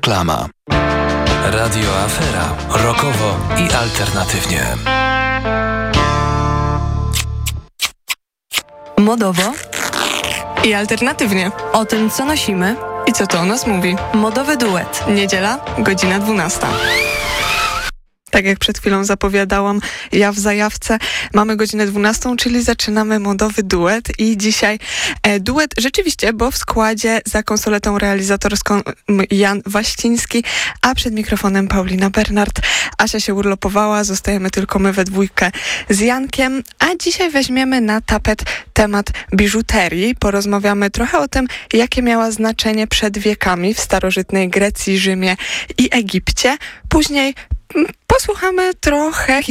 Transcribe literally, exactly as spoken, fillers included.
Reklama. Radio Afera. Rockowo i alternatywnie. Modowo i alternatywnie. O tym, co nosimy i co to o nas mówi. Modowy duet. Niedziela, godzina dwunasta. Tak jak przed chwilą zapowiadałam, ja w zajawce mamy godzinę dwunastą, czyli zaczynamy modowy duet i dzisiaj e, duet rzeczywiście, bo w składzie za konsoletą realizatorską Jan Waściński, a przed mikrofonem Paulina Bernard. Asia się urlopowała, zostajemy tylko my we dwójkę z Jankiem, a dzisiaj weźmiemy na tapet temat biżuterii. Porozmawiamy trochę o tym, jakie miała znaczenie przed wiekami w starożytnej Grecji, Rzymie i Egipcie. Później posłuchamy trochę